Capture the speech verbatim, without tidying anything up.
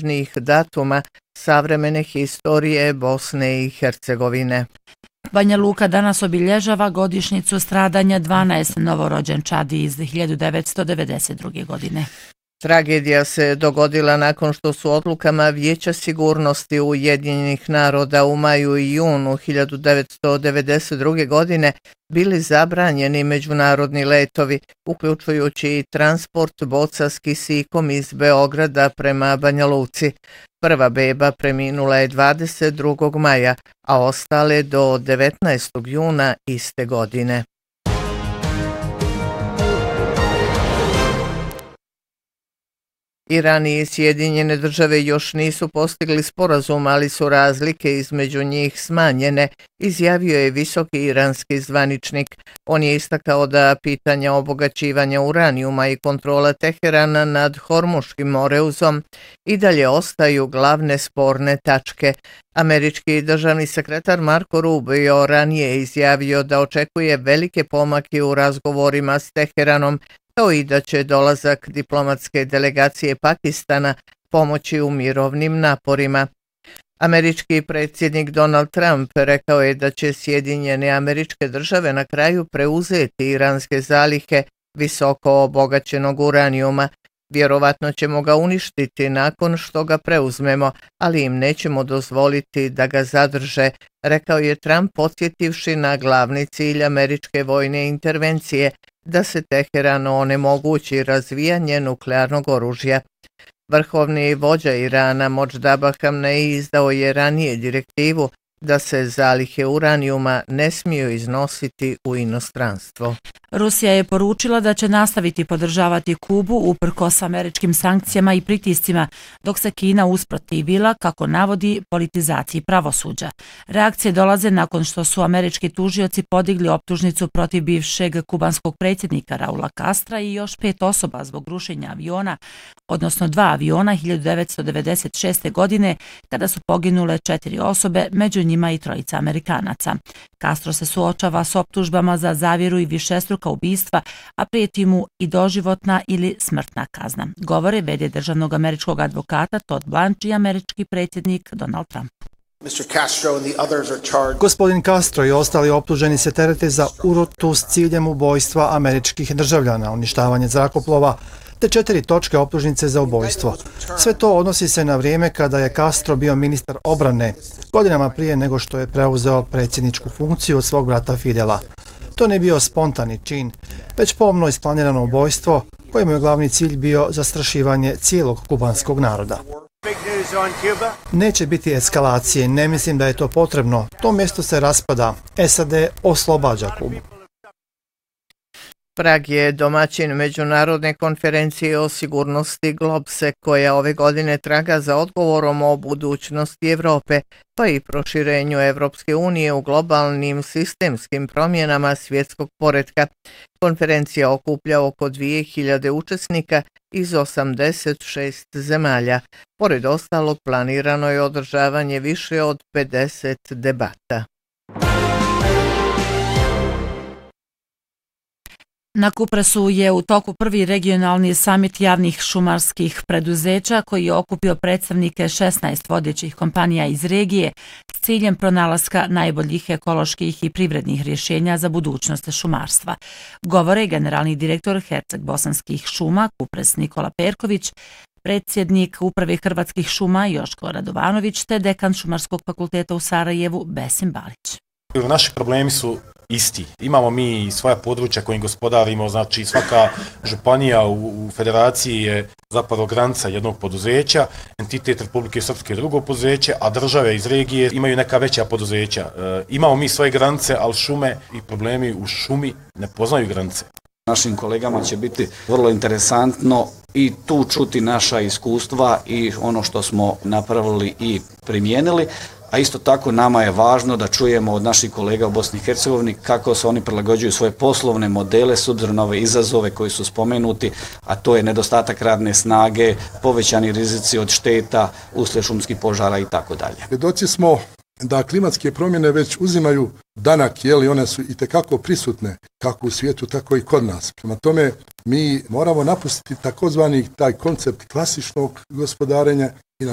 najvažnijih datuma savremene historije Bosne i Hercegovine. Banja Luka danas obilježava godišnjicu stradanja dvanaest novorođenčadi iz hiljadu devetsto devedeset druge. godine. Tragedija se dogodila nakon što su odlukama Vijeća sigurnosti Ujedinjenih naroda u maju i junu hiljadu devetsto devedeset druge. godine bili zabranjeni međunarodni letovi, uključujući i transport boca s kisikom iz Beograda prema Banja Luci. Prva beba preminula je dvadeset drugog maja, a ostale do devetnaestog juna iste godine. Iran i Sjedinjene države još nisu postigli sporazum, ali su razlike između njih smanjene, izjavio je visoki iranski zvaničnik. On je istakao da pitanja obogaćivanja uranijuma i kontrola Teherana nad Hormuškim moreuzom i dalje ostaju glavne sporne tačke. Američki državni sekretar Marco Rubio ranije izjavio da očekuje velike pomake u razgovorima s Teheranom, kao i da će dolazak diplomatske delegacije Pakistana pomoći u mirovnim naporima. Američki predsjednik Donald Trump rekao je da će Sjedinjene Američke Države na kraju preuzeti iranske zalihe visoko obogaćenog uranijuma. Vjerovatno ćemo ga uništiti nakon što ga preuzmemo, ali im nećemo dozvoliti da ga zadrže, rekao je Trump, podsjetivši na glavni cilj američke vojne intervencije, da se Teheranu onemogući razvijanje nuklearnog oružja. Vrhovni vođa Irana Modždaba Hamnei izdao je ranije direktivu da se zalihe uranijuma ne smiju iznositi u inostranstvo. Rusija je poručila da će nastaviti podržavati Kubu uprkos američkim sankcijama i pritiscima, dok se Kina usprotivila, kako navodi, politizaciji pravosuđa. Reakcije dolaze nakon što su američki tužioci podigli optužnicu protiv bivšeg kubanskog predsjednika Raula Castra i još pet osoba zbog rušenja aviona, odnosno dva aviona hiljadu devetsto devedeset šeste. godine, kada su poginule četiri osobe, među njima i trojica Amerikanaca. Castro se suočava s optužbama za zavjeru i višestruka ubistva, a prijeti mu i doživotna ili smrtna kazna. Govore vede državnog američkog advokata Todd Blanche i američki predsjednik Donald Trump. Gospodin Castro i ostali optuženi se terete za urotu s ciljem ubojstva američkih državljana, uništavanje zrakoplova, te četiri točke optužnice za ubojstvo. Sve to odnosi se na vrijeme kada je Castro bio ministar obrane, godinama prije nego što je preuzeo predsjedničku funkciju od svog brata Fidela. To nije bio spontani čin, već pomno isplanirano ubojstvo kojemu je glavni cilj bio zastrašivanje cijelog kubanskog naroda. Neće biti eskalacije, ne mislim da je to potrebno. To mjesto se raspada. S A D oslobađa Kubu. Prag je domaćin međunarodne konferencije o sigurnosti Globse, koja ove godine traga za odgovorom o budućnosti Evrope, pa i proširenju Evropske unije u globalnim sistemskim promjenama svjetskog poretka. Konferencija okuplja oko dvije hiljade učesnika iz osamdeset šest zemalja. Pored ostalog, planirano je održavanje više od pedeset debata. Na Kupresu je u toku prvi regionalni samit javnih šumarskih preduzeća koji je okupio predstavnike šesnaest vodećih kompanija iz regije s ciljem pronalaska najboljih ekoloških i privrednih rješenja za budućnost šumarstva. Govore generalni direktor Herceg Bosanskih šuma Kupres Nikola Perković, predsjednik Uprave Hrvatskih šuma Joško Radovanović te dekan Šumarskog fakulteta u Sarajevu Besim Balić. Naši problemi su isti. Imamo mi svoja područja kojim gospodarimo, znači svaka županija u, u federaciji je zapravo granica jednog poduzeća, entitet Republike Srpske drugo poduzeće, a države iz regije imaju neka veća poduzeća. E, imamo mi svoje granice, ali šume i problemi u šumi ne poznaju granice. Našim kolegama će biti vrlo interesantno i tu čuti naša iskustva i ono što smo napravili i primijenili, a isto tako nama je važno da čujemo od naših kolega u Bosni i Hercegovini kako se oni prilagođuju svoje poslovne modele s obzirom na ove izazove koji su spomenuti, a to je nedostatak radne snage, povećani rizici od šteta, uslijed šumskih požara i tako dalje. Svjedoci smo da klimatske promjene već uzimaju danak, jeli one su i tekako prisutne, kako u svijetu, tako i kod nas. Prema tome, mi moramo napustiti takozvani taj koncept klasičnog gospodarenja